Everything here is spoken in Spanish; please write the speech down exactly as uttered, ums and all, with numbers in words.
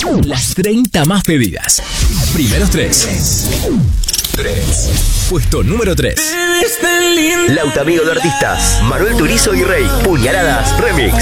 Las treinta más pedidas. Primeros tres. tres. Puesto número tres. Lauta Amigo de Artistas, Manuel Turizo y Rey, Puñaladas Remix.